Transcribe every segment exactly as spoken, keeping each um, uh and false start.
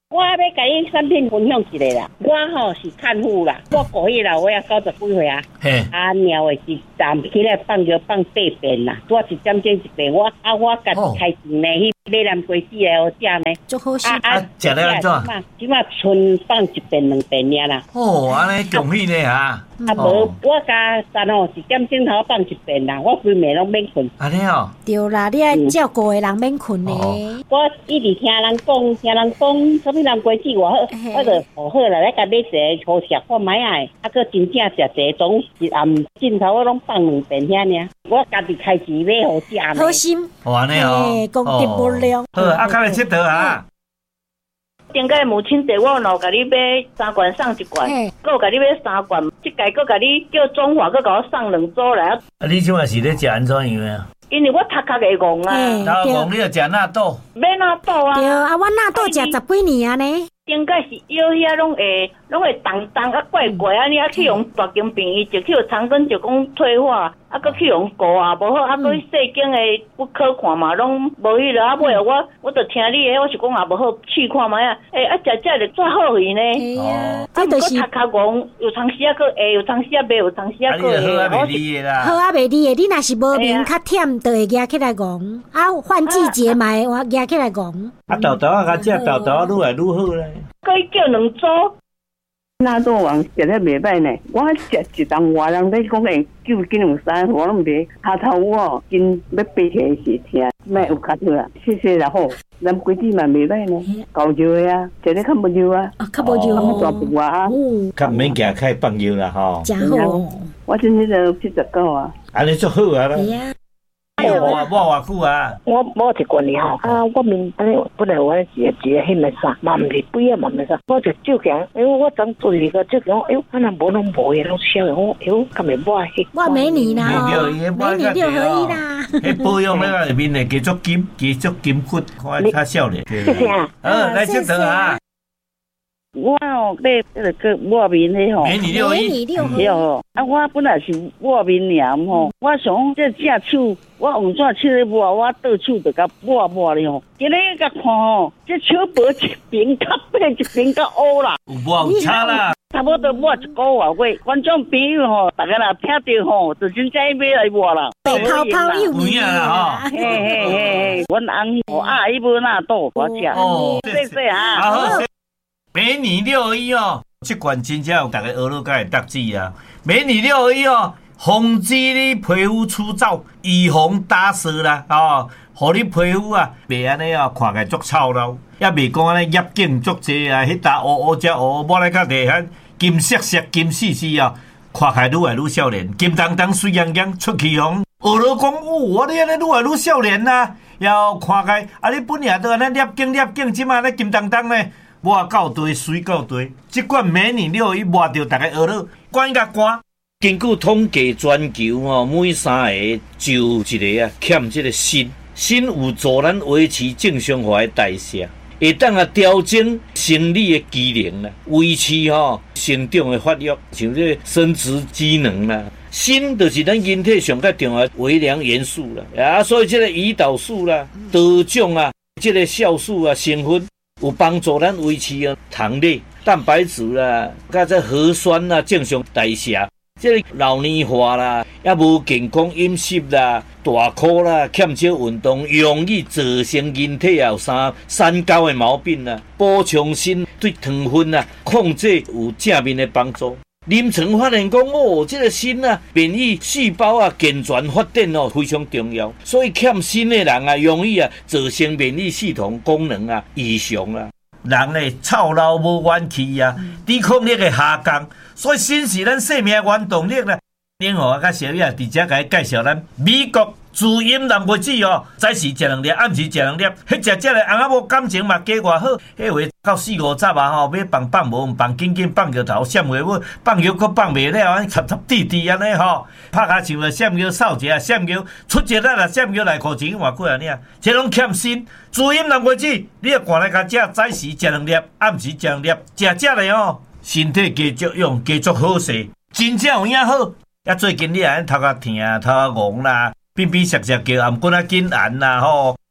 我要甲你产品分享一下啦，我吼是看护啦，我过去啦，我也九十几岁啊，啊，猫的是站起来放药放八遍啦，我一点钟一遍，我啊我家己开钱呢，迄买南瓜子来好食呢， 足好食啊啊，食了安怎？ 即马剩放一遍两遍尔啦。 哦，安尼恭喜你哈！ 啊无，我家三吼一点钟头放一遍啦，我规暝拢免困。 安尼哦， 对啦，你爱照顾的人免困呢。 我一直听人讲，听人讲，什么南瓜子偌好，我就好好啦，来甲买一个好食看卖啊！啊，佮真正食一种一暗镜头我拢放两遍遐尔，我家己开钱买好食呢。 好心， 哦安尼哦， 功德无量。 好，啊，较来佚佗啊。 顶个母亲节我有甲你买三罐送一罐，佮有甲你买三罐，即届佮甲你叫中华佮甲我送两组来。啊， 你即马是咧食安怎样啊？ 因为我头壳会戆啊， 头戆你要食纳豆， 买纳豆啊。 对啊，我纳豆食十几年啊呢。 顶个是腰遐拢会拢会动动啊怪怪啊，你啊去用大金病医，就去用长根就讲退化，啊佮去用膏啊无好，啊佮细经的不可看嘛，拢无迄落啊尾我我就听你的，我是讲也无好试看卖啊，诶啊食食就煞好去呢。 哦， 这就是头壳戆，有当时啊佮会，有当时啊袂，有当时啊佮会。 好啊袂离的啦。 好啊袂离的，你若是无眠较忝，就会夹起来戆，啊换季节嘛会夹起来戆。 啊豆豆啊，甲食豆豆啊，愈来愈好咧。 可以叫两组。纳豆王食得袂歹呢，我食一当外人咧讲会救金龙山，我拢袂。下头我真要背起是听，莫有卡头啦，谢谢啦好。南瓜子嘛袂歹呢，够热的啊，食得较无热啊， 啊较无热， 较大部啊， 较毋免夹开放油啦吼。 真好， 我真迄个七十九啊， 安尼足好啊啦。我我偌久啊？ 我我一罐哩吼，啊，我面安尼本来我一个一个迄么啥，嘛毋是杯啊，嘛毋是啥，我就照镜，哎呦，我当做一个照镜，哎呦，啊那无拢无诶，拢烧诶，我哎呦，干咪抹迄？ 我美女啦，美女六合一啦。 迄保养了内面诶，加足金，加足金骨，看较少年。 谢谢啊， 好，来佚佗啊！ 我哦，买迄个个抹面的吼， 美女六一， 对哦。啊，我本来是抹面尔吼，我想这正手，我用怎手咧抹，我倒手就甲抹抹咧吼。今日甲看吼，这手薄一边较白，一边较乌啦， 有抹有差啦。 差不多抹一个月月，观众朋友吼，大家若听到吼，就真正买来抹啦。 泡泡又面啦吼，嘿嘿嘿，阮翁我阿姨无纳豆，我食。哦，谢谢啊。 好。美女六一哦，这罐真正有大家学了该会得志啊！美女六一哦，防止你皮肤粗糙，预防打湿啦哦，互你皮肤啊袂安尼啊，看起来足臭漏，也袂讲安尼叶茎足济啊，迄搭乌乌只乌，抹来较地遐金色色、金丝丝啊，看起来愈来愈少年，金当当、水洋洋，出去红。学了讲，哦，我你安尼愈来愈少年呐，要看起来啊，你本来都安尼叶茎叶茎，即马咧金当当咧。抹到堆，水到堆。这款美女六一抹到大家耳朵管甲干。根据统计，全球吼每三个就有一个啊欠这个锌，锌有助咱维持正常化的代谢，会当啊调整生理的机能啦，维持吼成长的发育，像这生殖机能啦。锌就是咱人体上较重要的微量元素啦，啊，所以这个胰岛素啦、多种啊、这个酵素啊成分。有帮助咱维持啊糖类、蛋白质啦，甲这核酸啦正常代谢。这个老年化啦，也无健康饮食啦，大箍啦，欠少运动，容易造成人体啊有三三高的毛病啦。补充锌对糖分啊控制有正面的帮助。临床发现讲哦，这个锌啊，免疫细胞啊健全发展哦非常重要，所以欠锌的人啊，容易啊造成免疫系统功能啊异常啊，人的操劳无元气啊，抵抗力的下降，所以锌是咱生命原动力啦。另外，甲小叶直接甲伊介绍咱美国自饮南瓜子哦，早时食两粒，暗时食两粒，迄只只个翁仔某感情嘛加偌好，迄回到四五十啊吼，要放放无放，紧紧放摇头，闪话尾放摇佫放袂了，安尼插插滴滴安尼吼，拍下像啊闪摇扫一下闪摇，出一咱啊闪摇来裤钱偌几安尼啊，这拢欠锌。自饮南瓜子，你要赶来甲食，早时食两粒，暗时食两粒，食食咧哦，身体加足用，加足好势，真正有影好。啊，最近你安头壳疼、头壳戆啦，变变涩涩叫，啊，毋过啊紧按啦吼，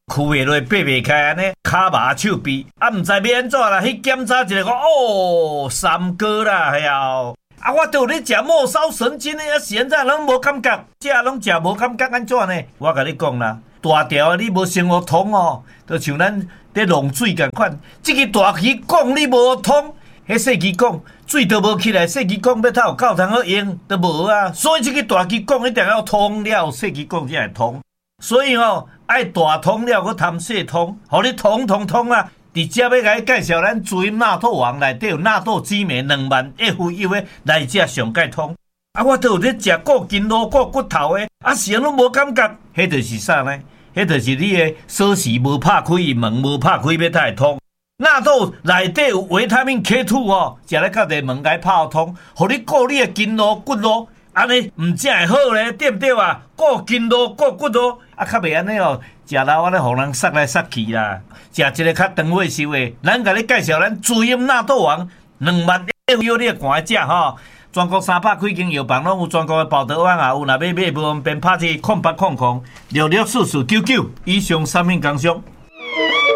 跍袂落，爬袂开安尼，骹麻手臂，啊，毋知要安怎啦？去检查一下，讲哦，三哥啦，嘿啊！啊，我都有咧食末梢神经的，啊，现在拢无感觉，食拢食无感觉，安怎呢？我甲你讲啦，大条你无生活通哦，就像咱咧弄水共款，即个大鱼缸你无通，迄细鱼缸水都无起来，细鱼缸要透够通好用都无啊，所以即个大鱼缸一定要通了，细鱼缸才会通。所以哦，爱大通了，佮贪细通，互你通通通啊！直接要甲你介绍咱主音纳豆王内底有纳豆紫莓两万 F U 的来只上介通。啊，我都有咧食过筋络过骨头的，啊，成拢无感觉，迄就是啥呢？迄就是你的锁匙无拍开，门无拍开，要才会通。纳豆内底有维他命 K 二 哦，食咧较侪门解拍通，互你顾你的筋络骨络。安尼毋正会好咧，对不对啊？顾筋络、顾骨络，啊，较袂安尼哦。食老安尼，互人塞来塞去啦。食一个较长尾寿的，咱甲你介绍咱滋阴纳豆王两万 F U 你会赶食吼。全国三百几间药房拢有，全国的报德网也有。若要买无方便，拍去空八空空六六四四九九以上产品工商。